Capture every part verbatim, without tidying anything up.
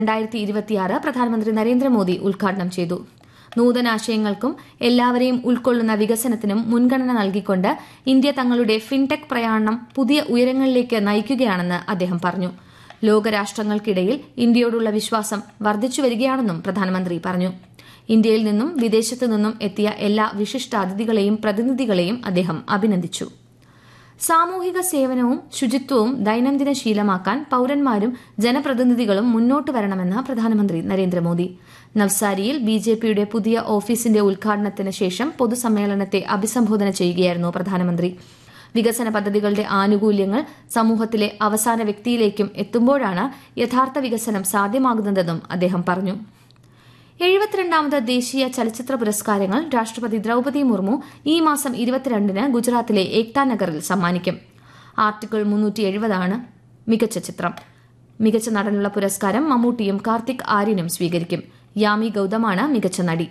രണ്ടായിരത്തി ഇരുപത്തിയാറ് പ്രധാനമന്ത്രി നരേന്ദ്രമോദി ഉദ്ഘാടനം ചെയ്തു. നൂതനാശയങ്ങൾക്കും എല്ലാവരെയും ഉൾക്കൊള്ളുന്ന വികസനത്തിനും മുൻഗണന നൽകിക്കൊണ്ട് ഇന്ത്യ തങ്ങളുടെ ഫിൻടെക് പ്രയാണം പുതിയ ഉയരങ്ങളിലേക്ക് നയിക്കുകയാണെന്ന് അദ്ദേഹം പറഞ്ഞു. ലോകരാഷ്ട്രങ്ങൾക്കിടയിൽ ഇന്ത്യയോടുള്ള വിശ്വാസം വർദ്ധിച്ചുവരികയാണെന്നും പ്രധാനമന്ത്രി പറഞ്ഞു. ഇന്ത്യയിൽ നിന്നും വിദേശത്തു നിന്നും എത്തിയ എല്ലാ വിശിഷ്ടാതിഥികളെയും പ്രതിനിധികളെയും അദ്ദേഹം അഭിനന്ദിച്ചു. സാമൂഹിക സേവനവും ശുചിത്വവും ദൈനംദിന ശീലമാക്കാൻ പൌരന്മാരും ജനപ്രതിനിധികളും മുന്നോട്ട് വരണമെന്ന് പ്രധാനമന്ത്രി നരേന്ദ്രമോദി. നവ്സാരിയിൽ ബിജെപിയുടെ പുതിയ ഓഫീസിന്റെ ഉദ്ഘാടനത്തിന് ശേഷം പൊതുസമ്മേളനത്തെ അഭിസംബോധന ചെയ്യുകയായിരുന്നു പ്രധാനമന്ത്രി. വികസന പദ്ധതികളുടെ ആനുകൂല്യങ്ങൾ സമൂഹത്തിലെ അവസാന വ്യക്തിയിലേക്കും എത്തുമ്പോഴാണ് യഥാർത്ഥ വികസനം സാധ്യമാകുന്നതെന്നും അദ്ദേഹം പറഞ്ഞു. എഴുപത്തിരണ്ടാമത് ദേശീയ ചലച്ചിത്ര പുരസ്കാരങ്ങൾ രാഷ്ട്രപതി ദ്രൌപദി മുർമു ഈ മാസം ഇരുപത്തിരണ്ടിന് ഗുജറാത്തിലെ ഏക്താ നഗറിൽ സമ്മാനിക്കും. ആർട്ടിക്കിൾ മുന്നൂറ്റി എഴുപതാണ് മികച്ച ചിത്രം. മികച്ച നടനുള്ള പുരസ്കാരം മമ്മൂട്ടിയും കാർത്തിക് ആര്യനും സ്വീകരിക്കും. യാമി ഗൌതമാണ് മികച്ച നടി.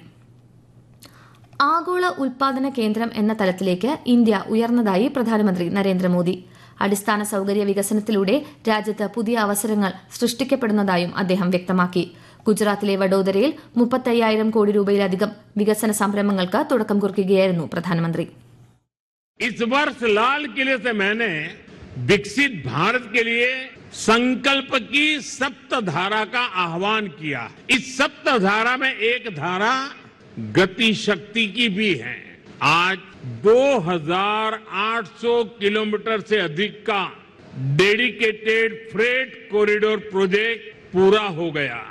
ആഗോള ഉൽപാദന കേന്ദ്രം എന്ന തലത്തിലേക്ക് ഇന്ത്യ ഉയർന്നതായി പ്രധാനമന്ത്രി നരേന്ദ്രമോദി. അടിസ്ഥാന സൌകര്യ വികസനത്തിലൂടെ രാജ്യത്ത് പുതിയ അവസരങ്ങൾ സൃഷ്ടിക്കപ്പെടുന്നതായും അദ്ദേഹം വ്യക്തമാക്കി. ഗുജറാത്തിലെ വഡോദരയിൽ മുപ്പത്തയ്യായിരം കോടി രൂപയിലധികം വികസന സംരംഭങ്ങൾക്ക് തുടക്കം കുറിക്കുകയായിരുന്നു പ്രധാനമന്ത്രി. इस वर्ष लाल किले से मैंने विकसित भारत के लिए संकल्प की सप्तधारा का आह्वान किया. इस सप्तधारा में एक धारा गति शक्ति की भी है. आज दो हज़ार आठ सौ किलोमीटर से अधिक का डेडिकेटेड फ्रेट कॉरिडोर प्रोजेक्ट पूरा हो गया.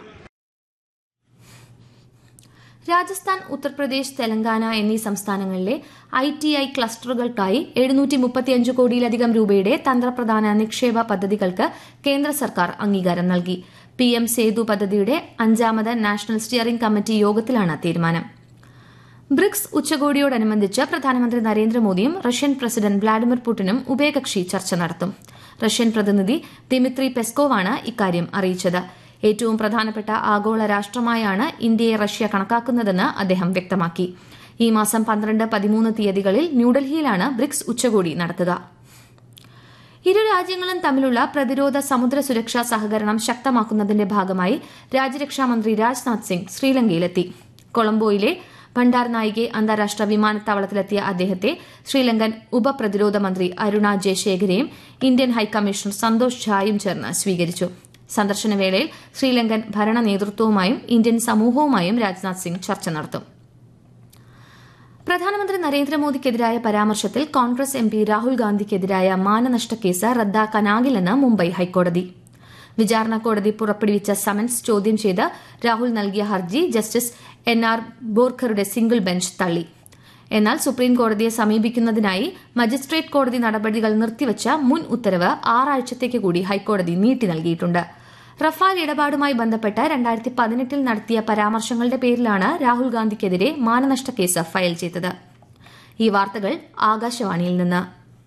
രാജസ്ഥാൻ, ഉത്തർപ്രദേശ്, തെലങ്കാന എന്നീ സംസ്ഥാനങ്ങളിലെ ഐ ടി ഐ ക്ലസ്റ്ററുകൾക്കായി എഴുന്നൂറ്റി മുപ്പത്തിയഞ്ച് കോടിയിലധികം രൂപയുടെ തന്ത്രപ്രധാന നിക്ഷേപ പദ്ധതികൾക്ക് കേന്ദ്ര സർക്കാർ അംഗീകാരം നൽകി. പി എം സേതു പദ്ധതിയുടെ അഞ്ചാമത് നാഷണൽ സ്റ്റിയറിംഗ് കമ്മിറ്റി യോഗത്തിലാണ് തീരുമാനം. ബ്രിക്സ് ഉച്ചകോടിയോടനുബന്ധിച്ച് പ്രധാനമന്ത്രി നരേന്ദ്രമോദിയും റഷ്യൻ പ്രസിഡന്റ് വ്ളാഡിമിർ പുടിനും ഉഭയകക്ഷി ചർച്ച നടത്തും. റഷ്യൻ പ്രതിനിധി ദിമിത്രി പെസ്കോവാണ് ഇക്കാര്യം അറിയിച്ചത്. ഏറ്റവും പ്രധാനപ്പെട്ട ആഗോള രാഷ്ട്രമായാണ് ഇന്ത്യയെ റഷ്യ കണക്കാക്കുന്നതെന്ന് അദ്ദേഹം വ്യക്തമാക്കി. ഈ മാസം പന്ത്രണ്ട് പതിമൂന്ന് തീയതികളിൽ ന്യൂഡൽഹിയിലാണ് ബ്രിക്സ് ഉച്ചകോടി നടത്തുക. ഇരു രാജ്യങ്ങളും തമ്മിലുള്ള പ്രതിരോധ സമുദ്ര സുരക്ഷാ സഹകരണം ശക്തമാക്കുന്നതിന്റെ ഭാഗമായി രാജ്യരക്ഷാമന്ത്രി രാജ്നാഥ് സിംഗ് ശ്രീലങ്കയിലെത്തി. കൊളംബോയിലെ ഭണ്ഡാർനായികെ അന്താരാഷ്ട്ര വിമാനത്താവളത്തിലെത്തിയ അദ്ദേഹത്തെ ശ്രീലങ്കൻ ഉപപ്രതിരോധ മന്ത്രി അരുണ ജയശേഖരയും ഇന്ത്യൻ ഹൈക്കമ്മീഷണർ സന്തോഷ് ഝായും ചേർന്ന് സ്വീകരിച്ചു. സന്ദർശനവേളയിൽ ശ്രീലങ്കൻ ഭരണ നേതൃത്വവുമായും ഇന്ത്യൻ സമൂഹവുമായും രാജ്നാഥ് സിംഗ് ചർച്ച നടത്തും. പ്രധാനമന്ത്രി നരേന്ദ്രമോദിക്കെതിരായ പരാമർശത്തിൽ Congress M P Rahul ഗാന്ധിക്കെതിരായ മാനനഷ്ട case റദ്ദാക്കാനാകില്ലെന്ന് Mumbai ഹൈക്കോടതി. വിചാരണ കോടതി പുറപ്പെടുവിച്ച സമൻസ് ചോദ്യം ചെയ്ത് രാഹുൽ നൽകിയ ഹർജി justice N R ബോർഖറുടെ single bench തള്ളി. എന്നാൽ സുപ്രീംകോടതിയെ സമീപിക്കുന്നതിനായി മജിസ്ട്രേറ്റ് കോടതി നടപടികൾ നിർത്തിവച്ച മുൻ ഉത്തരവ് ആറാഴ്ചത്തേക്ക് കൂടി ഹൈക്കോടതി നീട്ടി നൽകിയിട്ടുണ്ട്. റഫാൽ ഇടപാടുമായി ബന്ധപ്പെട്ട് രണ്ടായിരത്തി പതിനെട്ടിൽ നടത്തിയ പരാമർശങ്ങളുടെ പേരിലാണ് രാഹുൽ ഗാന്ധിക്കെതിരെ മാനനഷ്ട കേസ് ഫയൽ ചെയ്തത്. ഈ വാർത്തകൾ ആകാശവാണിയിൽ നിന്ന്.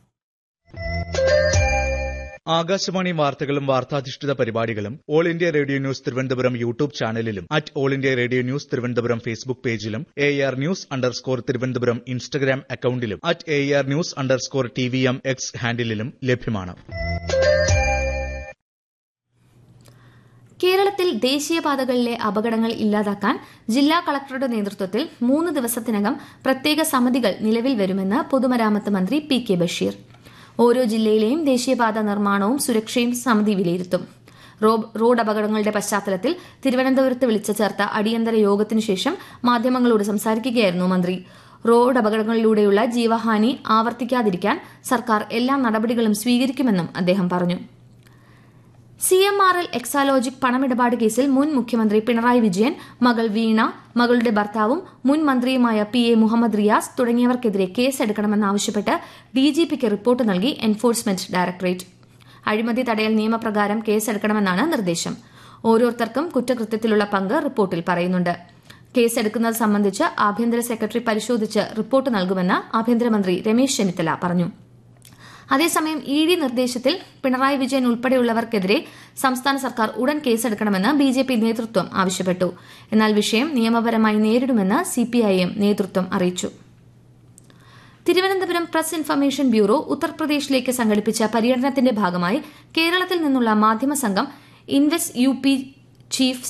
ആകാശവാണി വാർത്തകളും വാർത്താധിഷ്ഠിത പരിപാടികളും all India radio news Thiruvananthapuram YouTube ചാനലിലും at all India radio news Thiruvananthapuram Facebook പേജിലും A R news underscore Thiruvananthapuram Instagram അക്കൌണ്ടിലും at A R news underscore T V M X ഹാൻഡിലും ലഭ്യമാണ്. കേരളത്തിൽ ദേശീയപാതകളിലെ അപകടങ്ങൾ ഇല്ലാതാക്കാൻ ജില്ലാ കളക്ടറുടെ നേതൃത്വത്തിൽ മൂന്ന് ദിവസത്തിനകം പ്രത്യേക സമിതികൾ നിലവിൽ വരുമെന്ന് പൊതുമരാമത്ത് മന്ത്രി പി കെ ബഷീർ. ഓരോ ജില്ലയിലെയും ദേശീയപാത നിർമ്മാണവും സുരക്ഷയും സമിതി വിലയിരുത്തും. റോഡ് അപകടങ്ങളുടെ പശ്ചാത്തലത്തിൽ തിരുവനന്തപുരത്ത് വിളിച്ചു ചേർത്ത അടിയന്തര യോഗത്തിനു ശേഷം മാധ്യമങ്ങളോട് സംസാരിക്കുകയായിരുന്നു മന്ത്രി. റോഡ് അപകടങ്ങളിലൂടെയുള്ള ജീവഹാനി ആവർത്തിക്കാതിരിക്കാൻ സർക്കാർ എല്ലാ നടപടികളും സ്വീകരിക്കുമെന്നും അദ്ദേഹം പറഞ്ഞു. C M R L Exalogic പണമിടപാട് കേസിൽ മുൻ മുഖ്യമന്ത്രി പിണറായി വിജയൻ, മകൾ വീണ, മകളുടെ ഭർത്താവും മുൻ മന്ത്രിയുമായ P A Muhammad Riyas തുടങ്ങിയവർക്കെതിരെ കേസെടുക്കണമെന്നാവശ്യപ്പെട്ട് ഡിജിപിക്ക് report നൽകി എൻഫോഴ്സ്മെന്റ് ഡയറക്ടറേറ്റ്. അഴിമതി തടയൽ നിയമപ്രകാരം കേസെടുക്കണമെന്നാണ് നിർദ്ദേശം. ഓരോരുത്തർക്കും കുറ്റകൃത്യത്തിലുള്ള പങ്ക് റിപ്പോർട്ടിൽ പറയുന്നുണ്ട്. കേസെടുക്കുന്നത് സംബന്ധിച്ച് ആഭ്യന്തര സെക്രട്ടറി പരിശോധിച്ച് റിപ്പോർട്ട് നൽകുമെന്ന് ആഭ്യന്തരമന്ത്രി രമേശ് ചെന്നിത്തല പറഞ്ഞു. അതേസമയം ഇ ഡി നിർദ്ദേശത്തിൽ പിണറായി വിജയൻ ഉൾപ്പെടെയുള്ളവർക്കെതിരെ സംസ്ഥാന സർക്കാർ ഉടൻ കേസെടുക്കണമെന്ന് ബി ജെ പി നേതൃത്വം ആവശ്യപ്പെട്ടു. എന്നാൽ വിഷയം നിയമപരമായി നേരിടുമെന്ന് സി പി ഐ എം നേതൃത്വം അറിയിച്ചു. തിരുവനന്തപുരം പ്രസ് ഇൻഫർമേഷൻ ബ്യൂറോ ഉത്തർപ്രദേശിലേക്ക് സംഘടിപ്പിച്ച പര്യടനത്തിന്റെ ഭാഗമായി കേരളത്തിൽ നിന്നുള്ള മാധ്യമ സംഘം ഇൻവെസ്റ്റ് യു പി ചീഫ്